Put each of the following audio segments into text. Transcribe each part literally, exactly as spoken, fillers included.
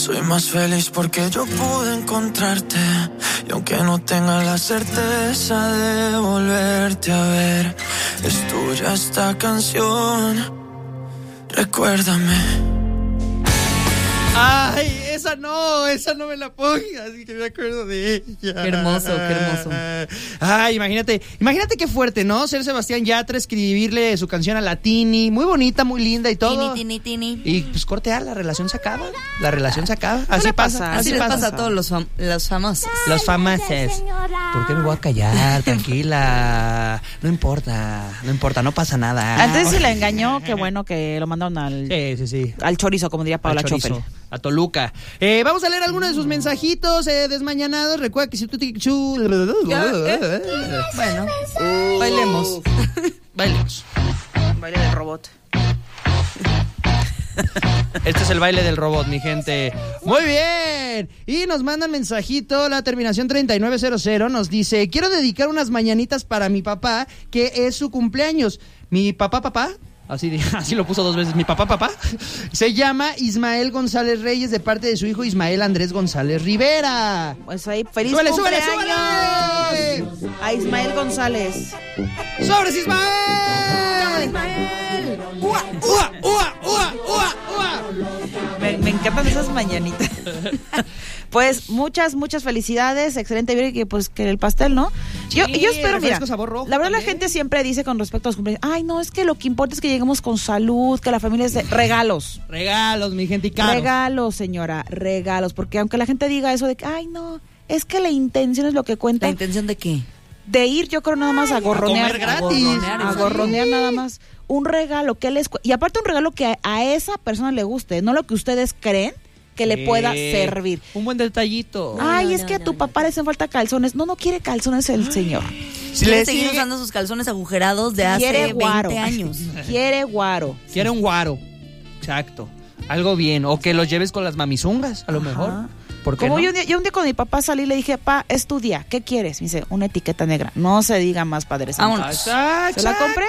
Soy más feliz porque yo pude encontrarte. Y aunque no tenga la certeza de volverte a ver, es tuya esta canción. Recuérdame. Ay, esa no, esa no me la pongas, así que me acuerdo de ella. Qué hermoso, qué hermoso. Ay, imagínate, imagínate qué fuerte, ¿no? Ser Sebastián Yatra, escribirle su canción a la Tini, muy bonita, muy linda y todo. Tini, tini, tini. Y pues cortea, la relación se acaba, la relación se acaba. Así pasa, pasa, así, así les pasa. pasa a todos los, fam- los famosos. Los famosos. ¿Por qué me voy a callar? Tranquila. No importa, no importa, no pasa nada. Antes si la engañó, qué bueno que lo mandaron al, Sí, sí, sí. al chorizo, como diría Paola Choppel. A Toluca. Eh, vamos a leer algunos de sus mensajitos eh, desmañanados. Recuerda que si tú... te- chu- Bueno, bailemos. Bailemos. Baile del robot. Este es el baile del robot, mi gente. Muy bien. Y nos mandan mensajito, la terminación treinta y nueve cero cero nos dice: quiero dedicar unas mañanitas para mi papá, que es su cumpleaños. Mi papá, papá... Así, así lo puso dos veces. Mi papá, papá, se llama Ismael González Reyes, de parte de su hijo Ismael Andrés González Rivera. Pues ahí, feliz ¡Súbele, cumpleaños súbele, súbele! a Ismael González. ¡Sobres, Ismael! Ismael. ¡Ua, ua, ua, ua, ua, ua! Me, me encantan esas mañanitas. Pues muchas, muchas felicidades. Excelente ver que pues que el pastel, ¿no? Yo, Sí, yo espero, mira, sabor rojo la verdad también. la gente siempre dice con respecto a los cumpleaños, ay, no, es que lo que importa es que lleguemos con salud, que la familia es de regalos. Regalos, mi gente, y caros. Regalos, señora, regalos. Porque aunque la gente diga eso de que, ay, no, es que la intención es lo que cuenta. ¿La intención de qué? De ir, yo creo, nada más a gorronear. comer gratis. A gorronear, a Sí. gorronear nada más. Un regalo que les... cu- Y aparte un regalo que a, a esa persona le guste, no lo que ustedes creen que le Sí. pueda servir. Un buen detallito. No, Ay, no, es no, que a no, tu no. papá le hacen falta calzones. No, no quiere calzones el señor. Si Quiere le seguir sigue- usando sus calzones agujerados de hace Quiere guaro. veinte años. Quiere guaro. Quiere un guaro. Exacto. Algo bien. O que los lleves con las mamizungas, a lo Ajá. mejor. ¿Por qué Como no? yo, un día- yo un día con mi papá salí y le dije, pa, es tu día, ¿qué quieres? Me dice, una etiqueta negra. No se diga más, padre santo. Vámonos. Exacto. ¿Se la compré?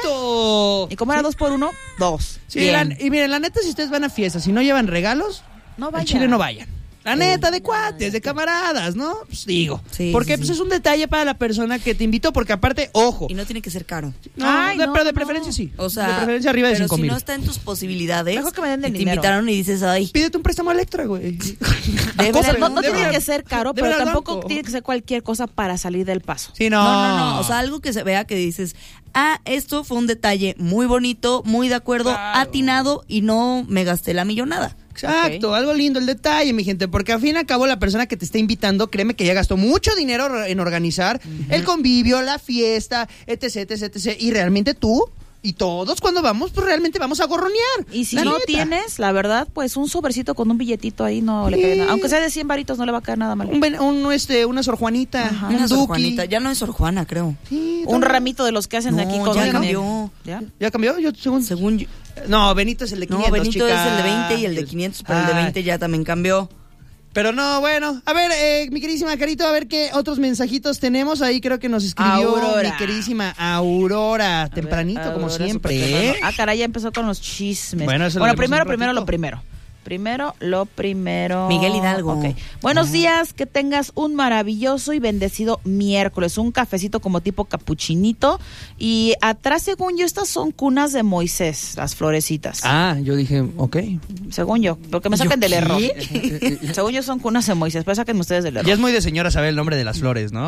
Y como era dos por uno, dos. Sí, Bien. la- y miren, la neta, si ustedes van a fiestas, si no llevan regalos, No al vayan. Chile no vayan. La neta, de cuates, de camaradas, ¿no? Pues digo. Sí, porque sí, pues sí. es un detalle para la persona que te invitó, porque aparte, ojo. Y no tiene que ser caro. No, Ay, de- no, pero de no. preferencia sí. O sea, de preferencia arriba de pero cinco si mil. no está en tus posibilidades, Mejor que me den el y te dinero. invitaron y dices, ay, Pídete un préstamo a Electra, güey. Debe O sea, al no, no banco. tiene que ser caro, Debe pero al tampoco banco. tiene que ser cualquier cosa para salir del paso. Sí, no. No, no, no. O sea, algo que se vea que dices, ah, esto fue un detalle muy bonito, muy de acuerdo, Claro. atinado y no me gasté la millonada. Exacto, algo lindo, el detalle, mi gente, porque al fin y al cabo la persona que te está invitando, créeme que ya gastó mucho dinero en organizar el convivio, la fiesta, etc, etc, etc, y realmente tú y todos cuando vamos, pues realmente vamos a gorronear. Y si La no neta. tienes, la verdad, pues un sobrecito con un billetito ahí no le cae nada. Aunque sea de cien varitos, no le va a caer nada mal. Un, ben- un, este, una Sor Juanita, Ajá. un Una Sor Duki. Juanita, ya no es Sor Juana, creo. Sí, Un todo. ramito de los que hacen No, aquí con ya el- cambió. ¿Ya? ¿Ya cambió? Yo, según... Según yo. No, Benito es el de No, quinientos, Benito chica. es el de veinte y el de quinientos, pero el de Ay. veinte ya también cambió. Pero no, bueno, a ver, eh, mi queridísima Carito, a ver qué otros mensajitos tenemos. Ahí creo que nos escribió Aurora. mi queridísima Aurora, tempranito, A ver, como Aurora, siempre, súper ¿eh? temprano. Ah, caray, ya empezó con los chismes. Bueno, eso lo Bueno, leemos primero, un primero, ratito. lo primero. Primero, lo primero. Miguel Hidalgo. Ok. Buenos días, que tengas un maravilloso y bendecido miércoles. Un cafecito como tipo capuchinito. Y atrás, según yo, estas son cunas de Moisés, las florecitas. Ah, yo dije, ok. Según yo, porque me ¿Yo sacan del qué? error. Según yo, son cunas de Moisés, pero saquen ustedes del error. Ya es muy de señora saber el nombre de las flores, ¿no?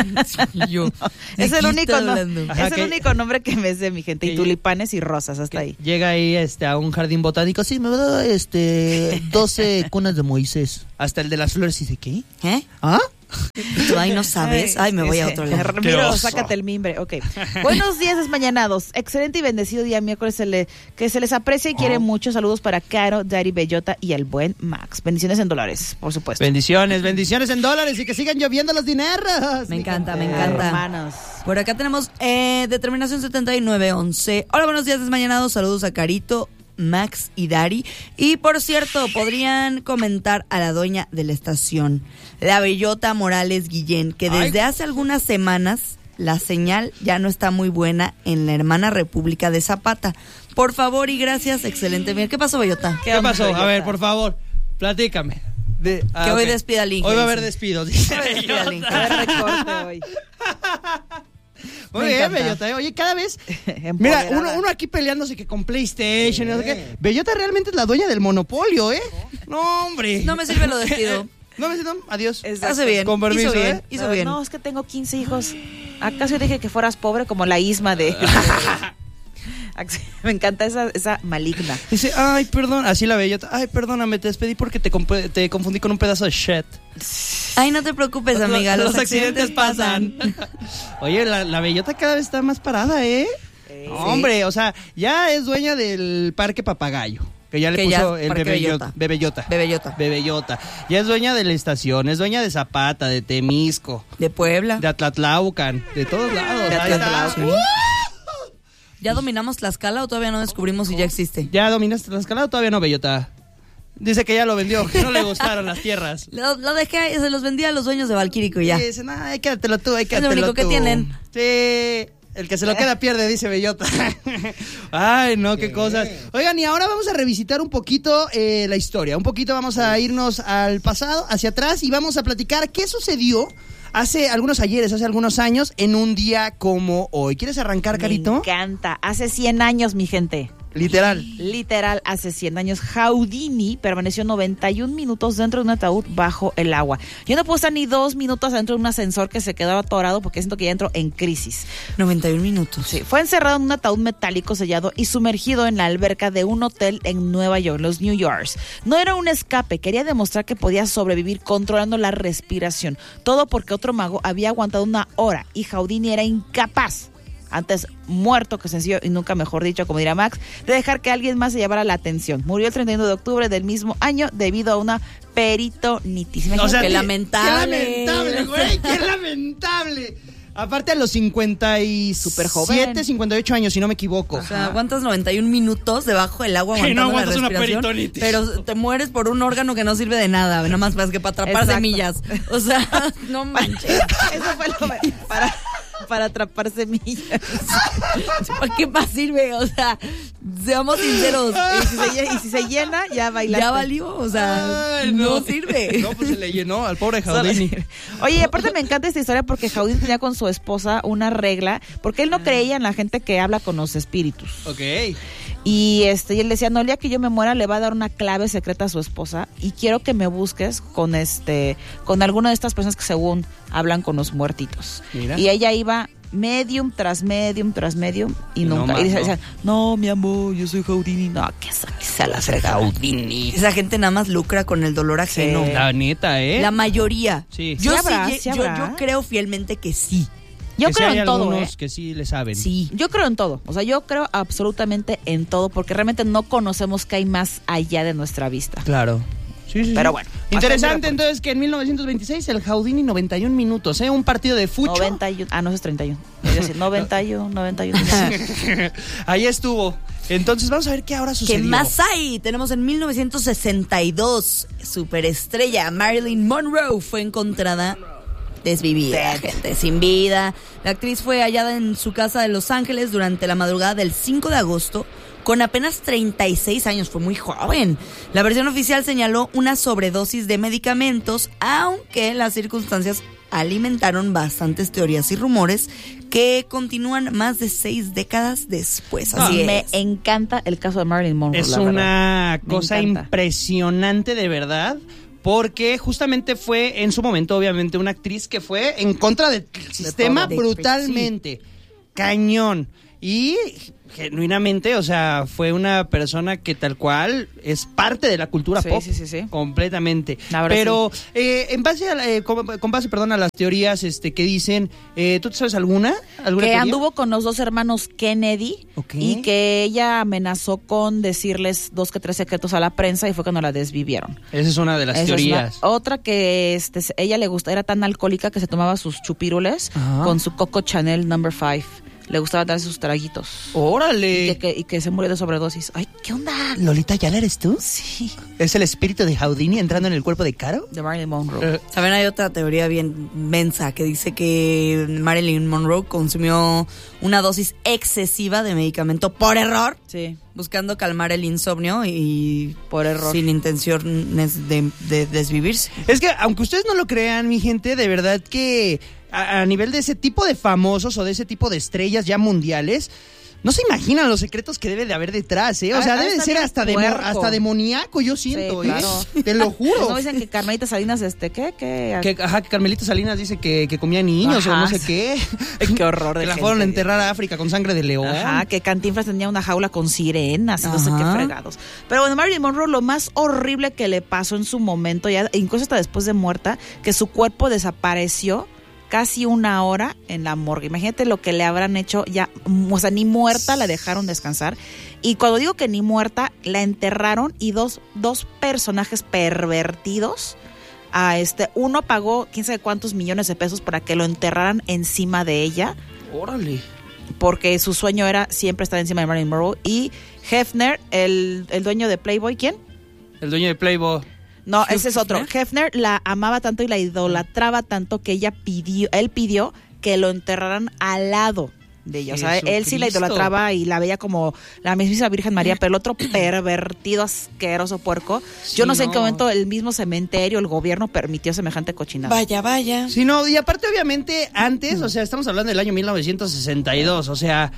Yo. Es ¿De el qué único, está no- hablando? es Ajá, el que- único nombre que me sé, mi gente. que- Y tulipanes y rosas, hasta ahí. Llega ahí este, a un jardín botánico, sí, me va a dar este, doce cunas de Moisés. Hasta el de las flores, y dice, ¿qué? ¿Eh? ¿Ah? ¿Tú ahí no sabes? Ay, me voy a otro lado. Qué Ramiro, oso. sácate el mimbre. Ok. Buenos días, desmañanados. Excelente y bendecido día miércoles. Se le, que se les aprecia y quiere mucho. Saludos para Caro, Dari Bellota y el buen Max. Bendiciones en dólares, por supuesto. Bendiciones, bendiciones en dólares y que sigan lloviendo los dineros. Me encanta, me Ah, encanta. hermanos. Por acá tenemos eh, Determinación setenta y nueve once. Hola, buenos días, desmañanados. Saludos a Carito, Max y Dari. Y por cierto, podrían comentar a la dueña de la estación, la Bellota Morales Guillén, que desde Ay. hace algunas semanas la señal ya no está muy buena en la hermana República de Zapata. Por favor y gracias, excelente. Bien, ¿qué pasó, Bellota? ¿Qué pasó? A ver, por favor, platícame. De, ah, que hoy okay. despida al Inge. Hoy va a haber dice. despidos, dice. Hoy despida al Inge. A ver, recorte hoy. Muy Me bien, encanta. Bellota. Oye, cada vez... Mira, Empoderada. uno, uno aquí peleándose que con PlayStation y no sé qué. Bellota realmente es la dueña del monopolio, ¿eh? No, hombre. No me sirve, lo despido. No me sirve, adiós. Exacto. Hace bien. Con permiso, hizo bien. ¿eh? Hizo No, bien. No, es que tengo quince hijos. ¿Acaso yo dije que fueras pobre como la Isma de... Me encanta esa, esa maligna. Dice, ay, perdón, así la Bellota. Ay, perdóname, te despedí porque te, comp- te confundí con un pedazo de shit. Ay, no te preocupes, amiga. Los, Los accidentes pasan. Oye, la, la Bellota cada vez está más parada, ¿eh? Sí. No, hombre, o sea, ya es dueña del Parque Papagayo. Que ya le Que puso ya, el Parque Bebellota. Bebellota. Bebellota. Bebellota. Ya es dueña de la estación, es dueña de Zapata, de Temisco, De Puebla. de Atlatlaucan, de todos lados. De Ahí está. Atlatlaucan. ¿Ya dominamos Tlaxcala o todavía no descubrimos si ya existe? ¿Ya dominaste Tlaxcala o todavía no, Bellota? Dice que ya lo vendió, que no le gustaron las tierras. Lo, lo dejé, se los vendía a los dueños de Valquírico y ya. Y dicen, ay, quédatelo tú, ay, Es lo quédatelo único que tú. tienen. Sí, el que se lo queda pierde, dice Bellota. Ay, no, qué cosas. Oigan, y ahora vamos a revisitar un poquito eh, la historia. Un poquito vamos a irnos al pasado, hacia atrás, y vamos a platicar qué sucedió hace algunos ayeres, hace algunos años, en un día como hoy. ¿Quieres arrancar, Carito? Me encanta. Hace cien años, mi gente. Literal. Literal, hace cien años, Houdini permaneció noventa y un minutos dentro de un ataúd bajo el agua. Yo no puedo estar ni dos minutos dentro de un ascensor que se quedaba atorado porque siento que ya entro en crisis. noventa y un minutos. Sí, fue encerrado en un ataúd metálico sellado y sumergido en la alberca de un hotel en Nueva York, los New Yorks. No era un escape, quería demostrar que podía sobrevivir controlando la respiración. Todo porque otro mago había aguantado una hora y Houdini era incapaz, antes muerto que sencillo y nunca mejor dicho, como dirá Max, de dejar que alguien más se llevara la atención. Murió el treinta y uno de octubre del mismo año debido a una peritonitis. O sea, Qué qué- lamentable. Qué lamentable, güey, qué lamentable. Aparte a los cincuenta y Súper joven. siete, cincuenta y ocho años, si no me equivoco. O sea, aguantas noventa y un minutos debajo del agua Que no aguantando aguantas la una respiración, peritonitis. pero te mueres por un órgano que no sirve de nada, nada más, más que para atrapar Exacto. semillas. O sea, no manches. Eso fue lo para, para atrapar semillas. ¿Para qué más sirve? O sea, seamos sinceros. Y si se, lle- y si se llena, ya bailaste. Ya valió, o sea, Ay, no. sirve. No, pues se le llenó al pobre Houdini. Oye, aparte me encanta esta historia porque Houdini tenía con su esposa una regla, porque él no creía en la gente que habla con los espíritus. Ok. Y este, y él decía, no, el día que yo me muera le va a dar una clave secreta a su esposa y quiero que me busques con este, con alguna de estas personas que según hablan con los muertitos. Mira. Y ella iba medium tras medium tras medium y Y no nunca. más, y decía, no. decía, no, mi amor, yo soy Houdini. No, que sa- que sea la fregada. Houdini. Esa gente nada más lucra con el dolor ajeno. Sí. La neta, ¿eh? La mayoría. Sí. Yo Sí sí, habrá, ye- sí yo, habrá. yo creo fielmente que sí. Yo Que sí creo hay en todo, ¿eh? algunos que sí le saben. Sí. Yo creo en todo, o sea, yo creo absolutamente en todo porque realmente no conocemos qué hay más allá de nuestra vista. Claro. Sí, sí, Pero sí. bueno, Interesante hasta ahí entonces que en mil novecientos veintiséis el Houdini noventa y un minutos, ¿eh? Un partido de fucho. noventa y uno, ah, no, eso es treinta y uno. Es decir, noventa y uno, noventa y uno. Ahí estuvo. Entonces vamos a ver qué ahora ¿Qué sucedió. más hay? Tenemos en mil novecientos sesenta y dos, superestrella Marilyn Monroe fue encontrada desvivida, gente, sin vida. La actriz fue hallada en su casa de Los Ángeles durante la madrugada del cinco de agosto con apenas treinta y seis años, fue muy joven. La versión oficial señaló una sobredosis de medicamentos, aunque las circunstancias alimentaron bastantes teorías y rumores que continúan más de seis décadas después. Así Me es. encanta el caso de Marilyn Monroe. Es la verdad. una Me cosa encanta. impresionante de verdad, porque justamente fue en su momento obviamente una actriz que fue en contra del sistema todo. brutalmente, cañón, y genuinamente, o sea, fue una persona que tal cual es parte de la cultura Sí, pop, sí, sí, sí. completamente. La verdad, Pero eh, en base a la- eh, con, con base, perdón, a las teorías este que dicen, eh, ¿tú sabes alguna? ¿Alguna Que teoría? anduvo con los dos hermanos Kennedy Ok. y que ella amenazó con decirles dos que tres secretos a la prensa y fue cuando la desvivieron. Esa es una de las Esa es teorías. una- otra que este, ella le gusta, era tan alcohólica que se tomaba sus chupirules Ajá. con su Coco Chanel number five. le gustaba darse sus traguitos. ¡Órale! Y que, que, y que se murió de sobredosis. Ay, ¿qué onda? ¿Lolita Ayala eres tú? Sí. ¿Es el espíritu de Houdini entrando en el cuerpo de Caro? De Marilyn Monroe. Eh, Saben, hay otra teoría bien mensa que dice que Marilyn Monroe consumió una dosis excesiva de medicamento por error, Sí. buscando calmar el insomnio y Por error. sin intenciones de, de desvivirse. Es que, aunque ustedes no lo crean, mi gente, de verdad que a, a nivel de ese tipo de famosos o de ese tipo de estrellas ya mundiales, no se imaginan los secretos que debe de haber detrás, ¿eh? O Ah, sea, ah, debe de está ser bien hasta, demo- puerco. hasta demoníaco, yo siento, Sí, claro. ¿eh? Te lo juro. No dicen que Carmelita Salinas, este, ¿qué? ¿Qué? Que, ajá, que Carmelita Salinas dice que, que comía niños Ajá. o no sé qué. Qué horror de Que la gente. fueron a enterrar a África con sangre de león. Ajá, que Cantinflas tenía una jaula con sirenas y no sé qué Ajá. fregados. Pero bueno, Marilyn Monroe, lo más horrible que le pasó en su momento, ya incluso hasta después de muerta, que su cuerpo desapareció casi una hora en la morgue. Imagínate lo que le habrán hecho ya, o sea, ni muerta la dejaron descansar. Y cuando digo que ni muerta, la enterraron y dos, dos personajes pervertidos, a este, uno pagó quién sabe cuántos millones de pesos para que lo enterraran encima de ella, Órale. porque su sueño era siempre estar encima de Marilyn Monroe. Y Hefner, el, el dueño de Playboy, ¿quién? El dueño de Playboy. No, ese es otro. Hefner la amaba tanto y la idolatraba tanto que ella pidió, él pidió que lo enterraran al lado de ella. O sea, él sí la Jesucristo. idolatraba y la veía como la misma Virgen María, pero el otro pervertido, asqueroso puerco. Yo Sí, no sé en qué no. momento el mismo cementerio, el gobierno permitió semejante cochinada. Vaya, vaya. Sí, no, y aparte obviamente antes, o sea, estamos hablando del año mil novecientos sesenta y dos, o sea,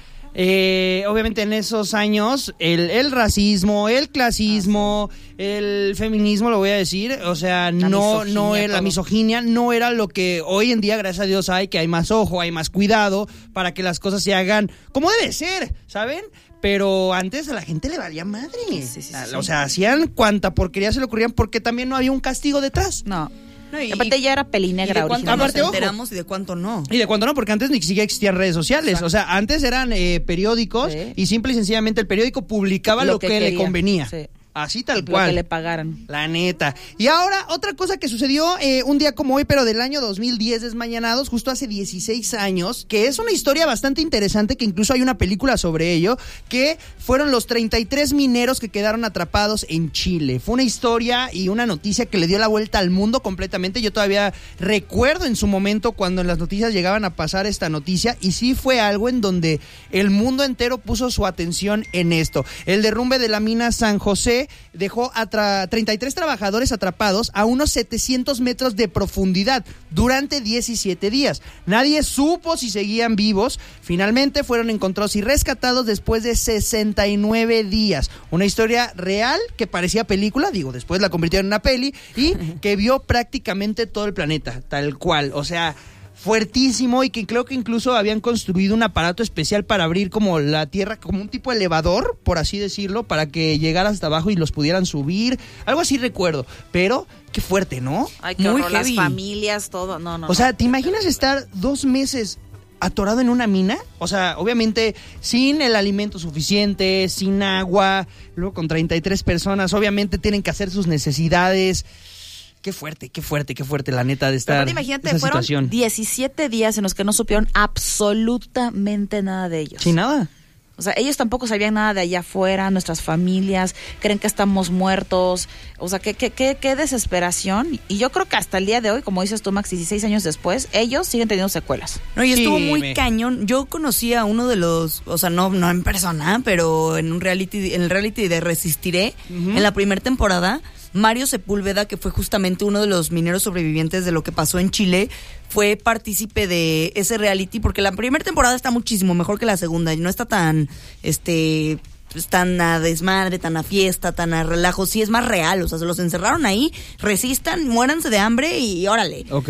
eh, obviamente en esos años el, el racismo, el clasismo, el feminismo, lo voy a decir, o sea, La no, misoginia, no era la todo. misoginia, no era lo que hoy en día, gracias a Dios, hay, que hay más ojo, hay más cuidado para que las cosas se hagan como debe ser, ¿saben? Pero antes a la gente le valía madre. Sí, sí, sí, sí. O sea, hacían cuanta porquería se le ocurrían porque también no había un castigo detrás. No. No, y- Aparte ella era ¿Y pelinegra de cuánto original. nos Aparte, ojo. enteramos y de cuánto no? Y de cuándo no, porque antes ni siquiera existían redes sociales. Exacto. O sea, antes eran eh, periódicos Sí. y simple y sencillamente el periódico publicaba lo, Lo que, que le quería. convenía. Sí. Así tal Lo cual. que le pagaran. La neta. Y ahora, otra cosa que sucedió eh, un día como hoy, pero del año dos mil diez, desmañanados, justo hace dieciséis años, que es una historia bastante interesante, que incluso hay una película sobre ello, que fueron los treinta y tres mineros que quedaron atrapados en Chile. Fue una historia y una noticia que le dio la vuelta al mundo completamente. Yo todavía recuerdo en su momento cuando en las noticias llegaban a pasar esta noticia, y sí fue algo en donde el mundo entero puso su atención en esto. El derrumbe de la mina San José dejó a tra- treinta y tres trabajadores atrapados a unos setecientos metros de profundidad durante diecisiete días. Nadie supo si seguían vivos. Finalmente fueron encontrados y rescatados después de sesenta y nueve días. Una historia real que parecía película, digo, después la convirtieron en una peli, y que vio prácticamente todo el planeta, tal cual. O sea, fuertísimo, y que creo que incluso habían construido un aparato especial para abrir como la tierra, como un tipo de elevador, por así decirlo, para que llegara hasta abajo y los pudieran subir. Algo así recuerdo, pero qué fuerte, ¿no? Ay, qué Muy horror, las heavy. familias, todo. No, no, O no. sea, ¿te imaginas estar dos meses atorado en una mina? O sea, obviamente sin el alimento suficiente, sin agua, luego con treinta y tres personas, obviamente tienen que hacer sus necesidades. Qué fuerte, qué fuerte, qué fuerte, la neta, de Pero estar aparte, imagínate, esa fueron situación. diecisiete días en los que no supieron absolutamente nada de ellos. Sin nada. O sea, ellos tampoco sabían nada de allá afuera, nuestras familias, creen que estamos muertos. O sea, qué, qué, qué, qué desesperación. Y yo creo que hasta el día de hoy, como dices tú, Max, dieciséis años después, ellos siguen teniendo secuelas. No, y estuvo Sí, muy me- cañón. Yo conocí a uno de los, o sea, no, no en persona, pero en un reality, en el reality de Resistiré, Ujú. en la primera temporada, Mario Sepúlveda, que fue justamente uno de los mineros sobrevivientes de lo que pasó en Chile, fue partícipe de ese reality, porque la primera temporada está muchísimo mejor que la segunda, y no está tan, este, pues, tan a desmadre, tan a fiesta, tan a relajo, sí es más real, o sea, se los encerraron ahí, resistan, muéranse de hambre y órale. Ok.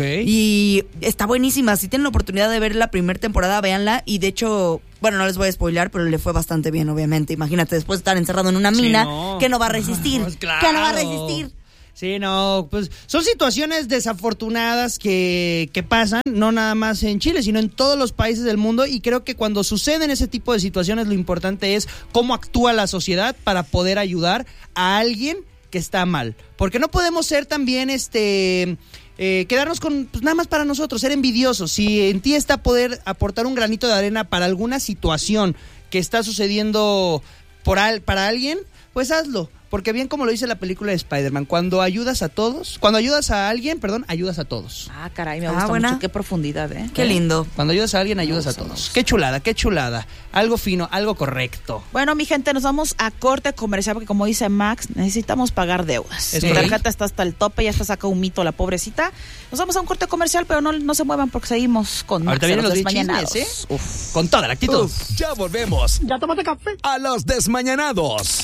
Y está buenísima, si tienen la oportunidad de ver la primera temporada, véanla, y de hecho, bueno, no les voy a spoilear, pero le fue bastante bien, obviamente. Imagínate, después de estar encerrado en una Sí, mina, no. que no va a resistir, Pues que no va a claro. resistir. Sí, no, pues son situaciones desafortunadas que, que pasan, no nada más en Chile, sino en todos los países del mundo, y creo que cuando suceden ese tipo de situaciones lo importante es cómo actúa la sociedad para poder ayudar a alguien que está mal. Porque no podemos ser también, este... Eh, quedarnos con, pues nada más para nosotros, ser envidiosos. Si en ti está poder aportar un granito de arena para alguna situación que está sucediendo por al, para alguien, pues hazlo. Porque bien como lo dice la película de Spider-Man, cuando ayudas a todos, cuando ayudas a alguien, perdón, ayudas a todos. Ah, caray, me Ah, gusta buena. mucho. Qué profundidad, ¿eh? Qué lindo. Cuando ayudas a alguien, ayudas a todos. Qué chulada, qué chulada. Algo fino, algo correcto. Bueno, mi gente, nos vamos a corte comercial porque, como dice Max, necesitamos pagar deudas. Es Mi correcto. tarjeta está hasta el tope, ya está saca un mito la pobrecita. Nos vamos a un corte comercial, pero no, no se muevan porque seguimos con Ahorita Max vienen a los Desmañanados. chismes, ¿eh? Uf. Con toda la actitud. Uf, ya volvemos. ¿Ya tomaste café? A los desmañanados.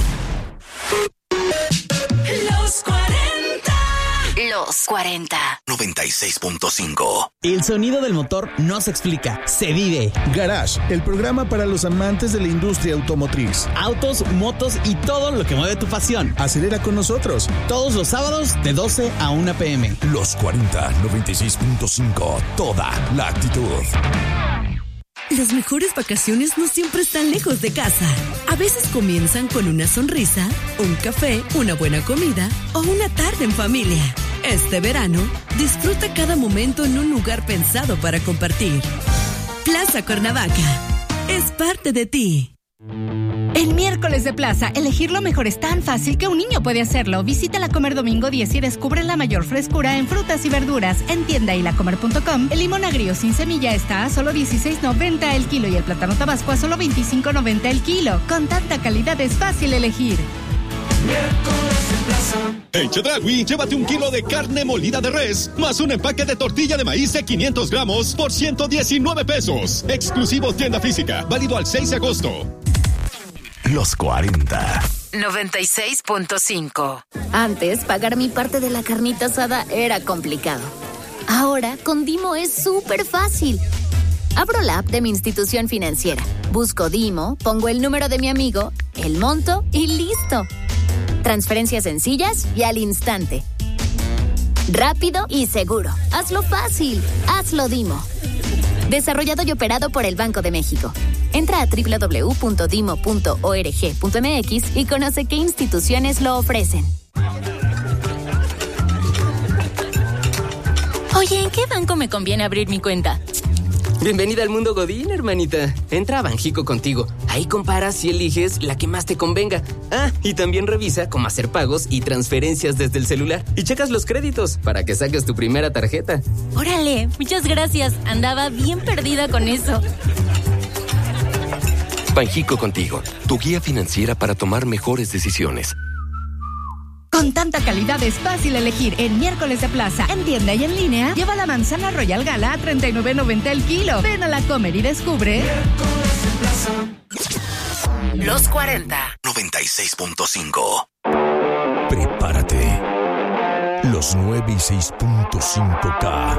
Los cuarenta. Los cuarenta. noventa y seis punto cinco. El sonido del motor no se explica, se vive. Garage, el programa para los amantes de la industria automotriz. Autos, motos y todo lo que mueve tu pasión. Acelera con nosotros. Todos los sábados de doce a una pm. Los cuarenta, noventa y seis punto cinco. Toda la actitud. Las mejores vacaciones no siempre están lejos de casa. A veces comienzan con una sonrisa, un café, una buena comida o una tarde en familia. Este verano, disfruta cada momento en un lugar pensado para compartir. Plaza Cuernavaca es parte de ti. En Miércoles de Plaza, elegir lo mejor es tan fácil que un niño puede hacerlo. Visita La Comer Domingo diez y descubre la mayor frescura en frutas y verduras. En tienda y lacomer punto com, el limón agrio sin semilla está a solo dieciséis noventa el kilo y el plátano tabasco a solo veinticinco noventa el kilo. Con tanta calidad es fácil elegir. En Chedraui, llévate un kilo de carne molida de res, más un empaque de tortilla de maíz de quinientos gramos por ciento diecinueve pesos. Exclusivo tienda física, válido al seis de agosto. Los cuarenta. noventa y seis punto cinco. Antes, pagar mi parte de la carnita asada era complicado. Ahora, con Dimo es súper fácil. Abro la app de mi institución financiera, busco Dimo, pongo el número de mi amigo, el monto y listo. Transferencias sencillas y al instante. Rápido y seguro. Hazlo fácil. Hazlo Dimo. Desarrollado y operado por el Banco de México. Entra a doble u doble u doble u punto dimo punto org punto m x y conoce qué instituciones lo ofrecen. Oye, ¿en qué banco me conviene abrir mi cuenta? Bienvenida al mundo Godín, hermanita. Entra a Banjico contigo. Ahí comparas y eliges la que más te convenga. Ah, y también revisa cómo hacer pagos y transferencias desde el celular. Y checas los créditos para que saques tu primera tarjeta. Órale, muchas gracias. Andaba bien perdida con eso. Banjico contigo, tu guía financiera para tomar mejores decisiones. Con tanta calidad es fácil elegir. En Miércoles de Plaza, en tienda y en línea, lleva la manzana Royal Gala a treinta y nueve noventa el kilo. Ven a La Comer y descubre. Los cuarenta. noventa y seis punto cinco. Prepárate. Los nueve y seis punto cinco K.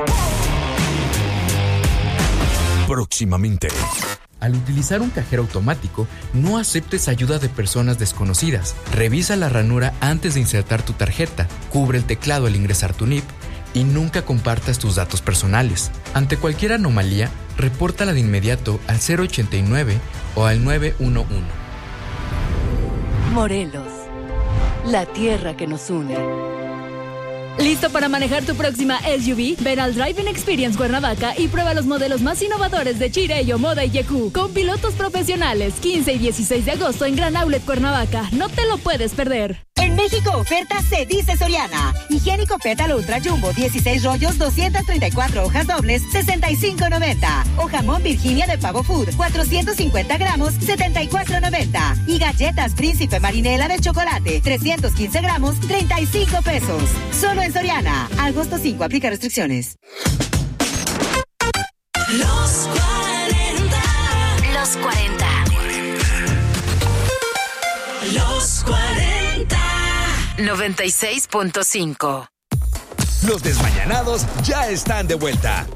Próximamente. Al utilizar un cajero automático, no aceptes ayuda de personas desconocidas. Revisa la ranura antes de insertar tu tarjeta, cubre el teclado al ingresar tu N I P y nunca compartas tus datos personales. Ante cualquier anomalía, repórtala de inmediato al cero ochenta y nueve o al nueve uno uno. Morelos, la tierra que nos une. ¿Listo para manejar tu próxima S U V? Ven al Driving Experience Cuernavaca y prueba los modelos más innovadores de Chirello, Moda y Yeku, con pilotos profesionales, quince y dieciséis de agosto en Gran Outlet Cuernavaca. No te lo puedes perder. En México, oferta se dice Soriana. Higiénico Petal Ultra Jumbo, dieciséis rollos, doscientas treinta y cuatro hojas dobles, sesenta y cinco noventa. O jamón Virginia de Pavo Food, cuatrocientos cincuenta gramos, setenta y cuatro noventa. Y galletas Príncipe Marinela de chocolate, trescientos quince gramos, treinta y cinco pesos. Solo en Soriana. Agosto cinco, aplica restricciones. Los cuarenta. Los cuarenta. Los cuarenta. noventa y seis punto cinco. Los desmañanados ya están de vuelta.